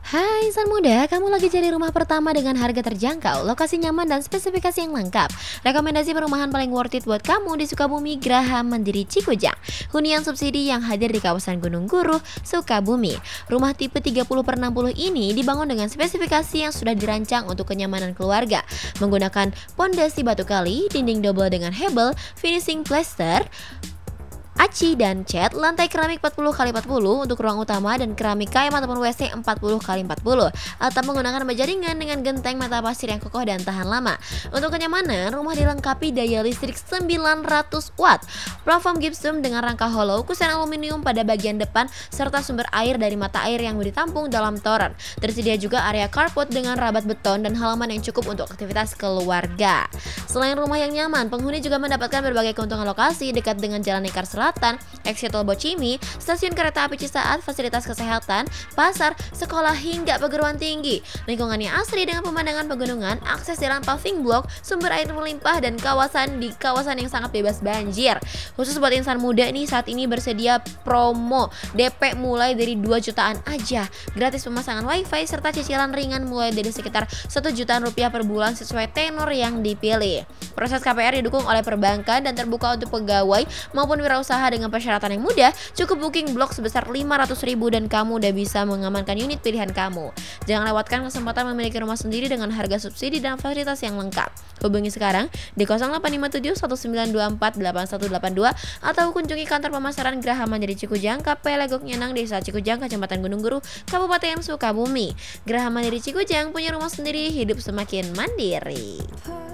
Hai insan muda, kamu lagi cari rumah pertama dengan harga terjangkau, lokasi nyaman dan spesifikasi yang lengkap. Rekomendasi perumahan paling worth it buat kamu di Sukabumi Graha Mandiri Cikujang. Hunian subsidi yang hadir di kawasan Gunung Guru, Sukabumi. Rumah tipe 30/60 ini dibangun dengan spesifikasi yang sudah dirancang untuk kenyamanan keluarga. Menggunakan pondasi batu kali, dinding double dengan hebel, finishing plaster, aci dan cat, lantai keramik 40x40 untuk ruang utama dan keramik kayu ataupun WC 40x40 atau menggunakan baja ringan dengan genteng mata pasir yang kokoh dan tahan lama. Untuk kenyamanan, rumah dilengkapi daya listrik 900 watt, platform gypsum dengan rangka hollow, kusen aluminium pada bagian depan, serta sumber air dari mata air yang ditampung dalam toren. Tersedia juga area carport dengan rabat beton dan halaman yang cukup untuk aktivitas keluarga. Selain rumah yang nyaman, penghuni juga mendapatkan berbagai keuntungan lokasi dekat dengan Jalan Lingkar Selatan, exit tol Bocimi, stasiun kereta api Cisaat, fasilitas kesehatan, pasar, sekolah hingga perguruan tinggi. Lingkungannya asri dengan pemandangan pegunungan, akses jalan paving block, sumber air melimpah dan kawasan yang sangat bebas banjir. Khusus buat insan muda nih, saat ini bersedia promo DP mulai dari 2 jutaan aja, gratis pemasangan wifi serta cicilan ringan mulai dari sekitar 1 jutaan rupiah per bulan sesuai tenor yang dipilih. Proses KPR didukung oleh perbankan dan terbuka untuk pegawai maupun wirausaha dengan persyaratan yang mudah. Cukup booking blok sebesar 500.000 dan kamu udah bisa mengamankan unit pilihan kamu. Jangan lewatkan kesempatan memiliki rumah sendiri dengan harga subsidi dan fasilitas yang lengkap. Hubungi sekarang di 0857 1924 8182 atau kunjungi kantor pemasaran Graha Mandiri Cikujang, KP Legok Nyenang, Desa Cikujang, Kecamatan Gunung Guru, Kabupaten Sukabumi. Graha Mandiri Cikujang punya rumah sendiri, hidup semakin mandiri.